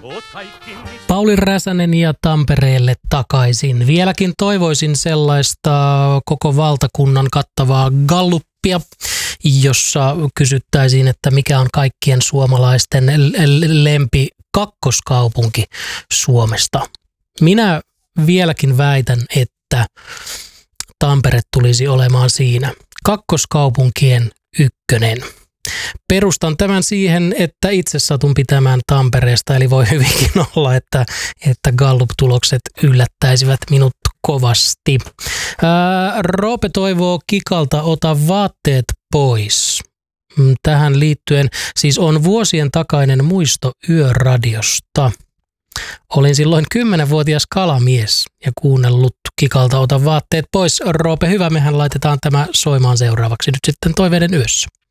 Pauli Räsänen ja Tampereelle takaisin. Vieläkin toivoisin sellaista koko valtakunnan kattavaa gallupia, jossa kysyttäisiin, että mikä on kaikkien suomalaisten lempi kakkoskaupunki Suomesta. Minä vieläkin väitän, että Tampere tulisi olemaan siinä kakkoskaupunkien ykkönen. Perustan tämän siihen, että itse satun pitämään Tampereesta, eli voi hyvinkin olla, että Gallup-tulokset yllättäisivät minut kovasti. Roope toivoo Kikalta ota vaatteet pois. Tähän liittyen siis on vuosien takainen muisto Yöradiosta. Olin silloin 10-vuotias kalamies ja kuunnellut Kikalta ota vaatteet pois. Roope, hyvä, mehän laitetaan tämä soimaan seuraavaksi nyt sitten Toiveiden yössä.